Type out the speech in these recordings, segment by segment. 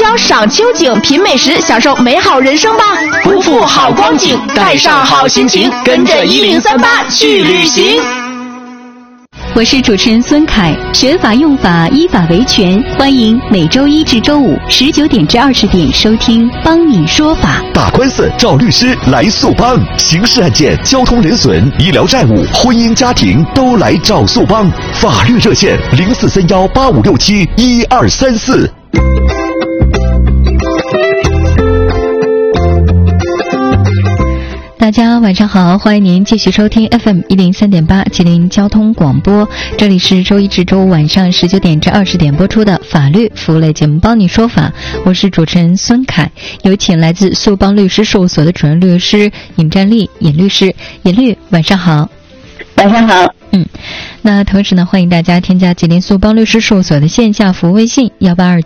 郊赏秋景，品美食，享受美好人生吧！不负好光景，带上好心情，跟着1038去旅行。 我是主持人孙凯，学法用法，依法维权。欢迎每周一至周五19点至20点收听《帮你说法》。 打官司找律师来速帮，刑事案件、交通人损、医疗债务、婚姻家庭都来找速帮。法律热线043185671234。 大家晚上好，欢迎您继续收听 FM 103.8吉林交通广播，这里是周一至周五晚上19点至20点播出的法律服务类节目《帮你说法》，我是主持人孙凯，有请来自速帮律师事务所的主任律师尹占丽尹律师。尹律晚上好。 晚上好。 那同时呢，欢迎大家添加吉林速帮律师事务所的线下服务微信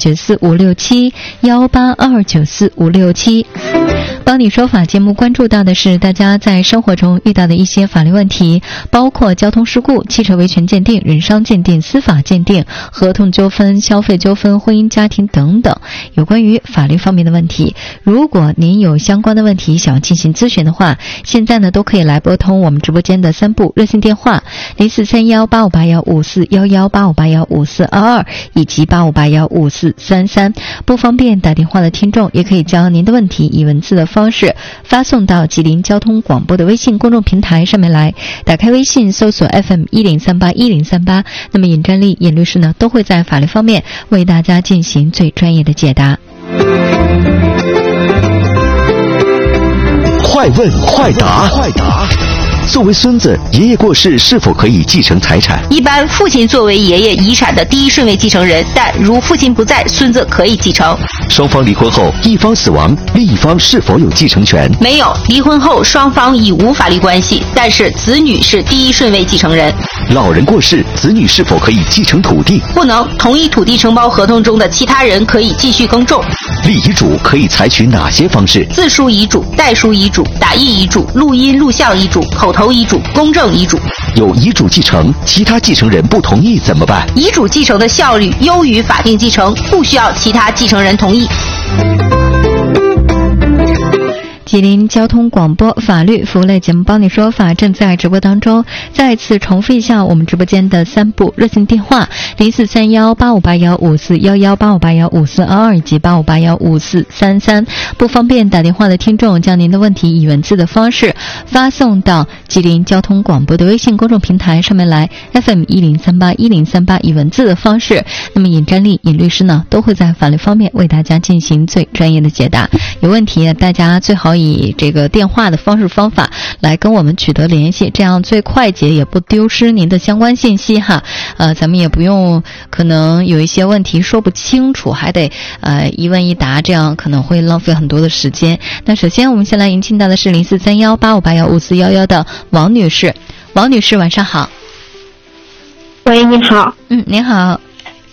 182945567，182945567。帮你说法节目关注到的是大家在生活中遇到的一些法律问题，包括交通事故、汽车维权鉴定、人伤鉴定、司法鉴定、合同纠纷、消费纠纷、婚姻家庭等等有关于法律方面的问题。如果您有相关的问题想要进行咨询的话，现在呢都可以来拨通我们直播间的3部热线电话04318581541185815422以及85815433。不方便打电话的听众也可以将您的问题以文字的方式发送到吉林交通广播的微信公众平台上面来，打开微信搜索 FM 10381038，那么尹占丽尹律师呢都会在法律方面为大家进行最专业的解答。 快问快答。作为孙子，爷爷过世是否可以继承财产？ 一般父亲作为爷爷遗产的第一顺位继承人，但如父亲不在，孙子可以继承。 双方离婚后，一方死亡，另一方是否有继承权？ 没有，离婚后双方已无法律关系，但是子女是第一顺位继承人。 老人过世，子女是否可以继承土地？ 不能，同一土地承包合同中的其他人可以继续耕种。 立遗嘱可以采取哪些方式？ 自书遗嘱、代书遗嘱、打印遗嘱、录音录像遗嘱、口头遗嘱、公证遗嘱。 有遗嘱继承，其他继承人不同意怎么办？ 遗嘱继承的效率优于法定继承，不需要其他继承人同意。 吉林交通广播法律服务类节目帮你说法正在直播当中，再次重复一下我们直播间的3部热线电话04318581541185815422以及85815433。不方便打电话的听众，将您的问题以文字的方式发送到吉林交通广播的微信公众平台上面来 FM 10381038以文字的方式，那么尹占丽尹律师呢都会在法律方面为大家进行最专业的解答。有问题大家最好以这个电话的方法来跟我们取得联系，这样最快捷，也不丢失您的相关信息哈。咱们也不用可能有一些问题说不清楚，还得一问一答，这样可能会浪费很多的时间。那首先我们先来迎进到的是043185815411的王女士。王女士晚上好。 喂，你好。 您好。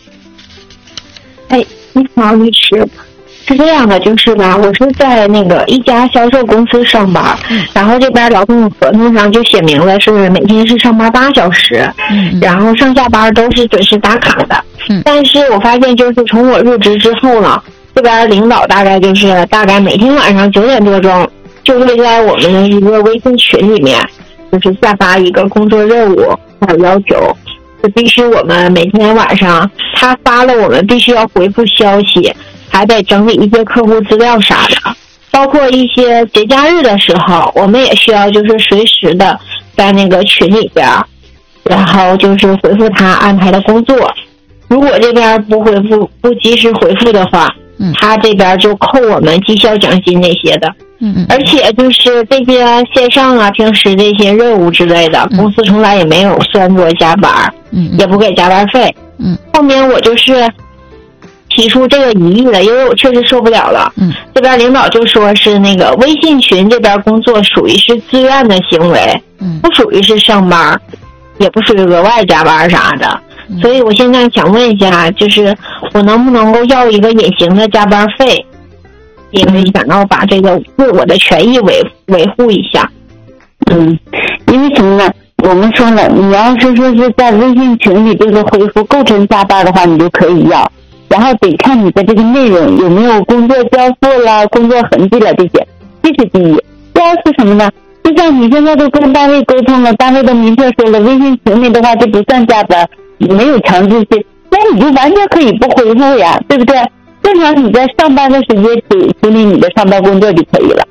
哎，你好，律师。是这样的，就是吧，我是在那个一家销售公司上班，然后这边劳动合同上就写明了是每天是上班8小时，然后上下班都是准时打卡的。但是我发现就是从我入职之后呢，这边领导大概每天晚上9点多钟就会在我们的一个微信群里面，就是下发一个工作任务还有要求，就必须我们每天晚上他发了，我们必须要回复消息。还得整理一些客户资料啥的，包括一些节假日的时候，我们也需要就是随时的在那个群里边，然后就是回复他安排的工作。如果这边不及时回复的话，他这边就扣我们绩效奖金那些的。而且就是这些线上啊，平时这些任务之类的，公司从来也没有算作加班，也不给加班费。后面我就是提出这个疑义了，因为我确实受不了了。这边领导就说是那个微信群这边工作属于是自愿的行为，不属于是上班，也不属于额外加班啥的。所以我现在想问一下，就是我能不能够要一个隐形的加班费？因为想要把这个自我的权益维护一下。 因为什么呢？我们说了，你要是说是在微信群里这个回复构成加班的话，你就可以要。 然后得看你的这个内容有没有工作交付了、工作痕迹了这些，这是第一。第二是什么呢？就像你现在都跟单位沟通了，单位都明确说了，微信群里的话就不算加班，没有强制性，那你就完全可以不回复呀，对不对？正常你在上班的时间处理你的上班工作就可以了。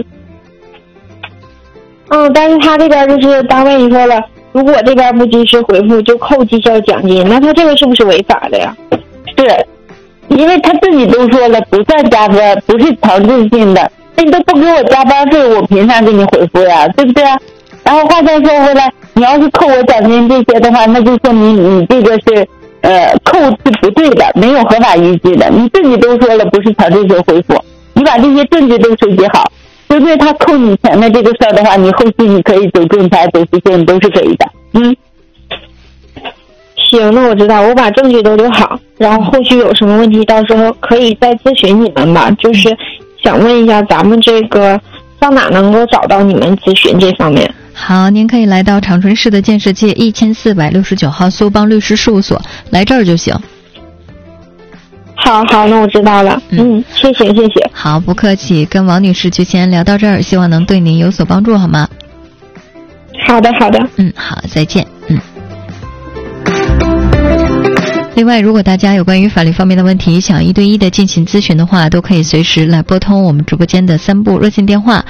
但是他这边就是单位说了，如果这边不及时回复就扣绩效奖金，那他这个是不是违法的呀？ 是，因为他自己都说了不算加班，不是强制性的，那你都不给我加班费，我凭啥给你回复呀？对不对？然后话再说回来，你要是扣我奖金这些的话，那就说明你这个是扣是不对的，没有合法依据的。你自己都说了不是强制性回复，你把这些证据都收集好，对不对？他扣你钱的这个事儿的话，你后续你可以走仲裁、走诉讼都是可以的。 行，那我知道，我把证据都留好，然后后续有什么问题，到时候可以再咨询你们吧。就是想问一下，咱们这个上哪能够找到你们咨询这方面？ 好，您可以来到长春市的建设街1469号苏邦律师事务所，来这儿就行。 好，那我知道了。谢谢。 好，不客气。跟王女士就先聊到这儿，希望能对您有所帮助，好吗？ 好的。 好，再见。另外，如果大家有关于法律方面的问题想1对1的进行咨询的话，都可以随时来拨通我们直播间的3部热线电话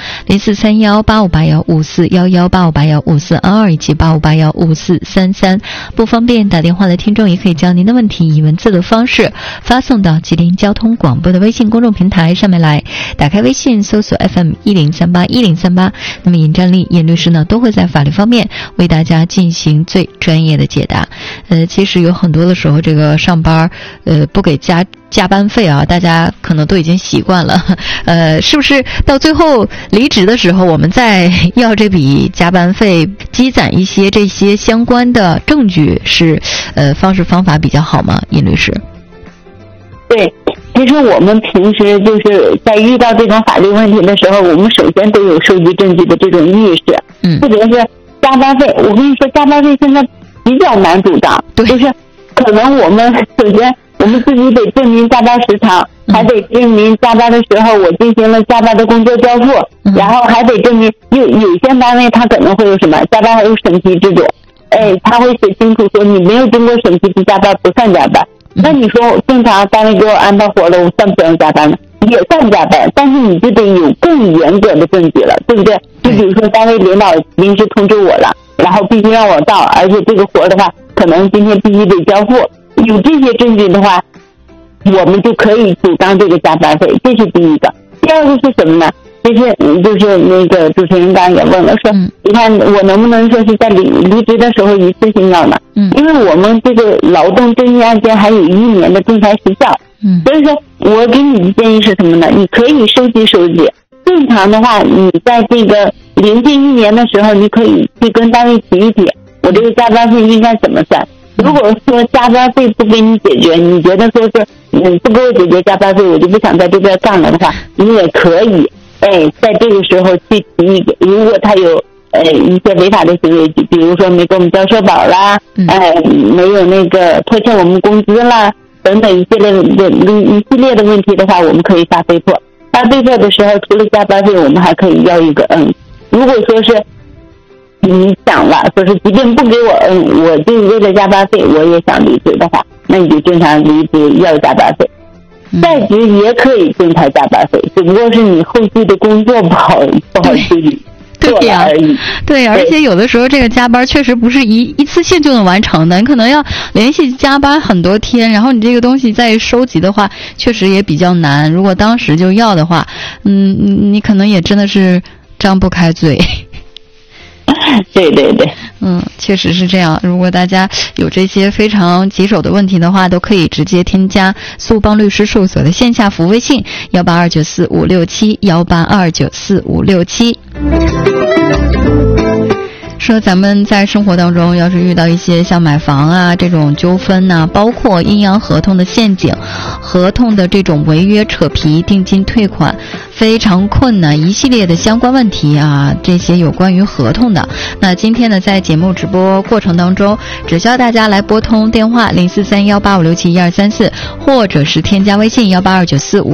04318581541185815422以及85815433。不方便打电话的听众也可以将您的问题以文字的方式发送到吉林交通广播的微信公众平台上面来。打开微信搜索 FM10381038，那么尹占丽尹律师呢都会在法律方面为大家进行最专业的解答。其实有很多的时候这个上班不给加班费啊，大家可能都已经习惯了。是不是到最后离职的时候我们再要这笔加班费，积攒一些这些相关的证据是方式方法比较好吗？尹律师？ 对，其实我们平时就是在遇到这种法律问题的时候，我们首先都有收集证据的这种意识。特别是加班费，我跟你说，加班费现在比较难主张，就是可能我们首先我们自己得证明加班时长，还得证明加班的时候我进行了加班的工作交付，然后还得证明有些单位他可能会有什么加班还有审批制度，他会写清楚说你没有经过审批的加班不算加班。那你说正常单位给我安排活了，我算不算加班呢？也算加班，但是你就得有更严格的证据了，对不对？就比如说单位领导临时通知我了，然后必须让我到，而且这个活的话可能今天必须得交付，有这些证据的话，我们就可以主张这个加班费，这是第一个。第二个是什么呢？就是那个主持人刚刚也问了，说你看我能不能说是在离职的时候一次性要呢？因为我们这个劳动争议案件还有1年的仲裁时效，所以说我给你的建议是什么呢？你可以收集。正常的话，你在这个临近1年的时候，你可以去跟单位提一提，我这个加班费应该怎么算？如果说加班费不给你解决，你觉得说是不给我解决加班费，我就不想在这边干了的话，你也可以在这个时候去提一个，如果他有一些违法的行为，比如说没给我们交社保啦，没有那个拖欠我们工资啦等等一系列的问题的话，我们可以发备迫。发备迫的时候，除了加班费，我们还可以要一个如果说是你想了，说是即便不给我我就为了加班费我也想离职的话，那你就正常离职要加班费。在职也可以仲裁加班费，只不过是你后续的工作不好处理。 对呀，对，而且有的时候这个加班确实不是一次性就能完成的，你可能要连续加班很多天，然后你这个东西再收集的话，确实也比较难。如果当时就要的话，你可能也真的是张不开嘴。 对， 确实是这样。如果大家有这些非常棘手的问题的话，都可以直接添加苏邦律师事务所的线下服务微信182945567，182945567。说咱们在生活当中要是遇到一些像买房啊这种纠纷啊，包括阴阳合同的陷阱，合同的这种违约扯皮、定金退款、 非常困难，一系列的相关问题啊，这些有关于合同的。那今天呢，在节目直播过程当中，只需要大家来拨通电话043185671234，或者是添加微信18294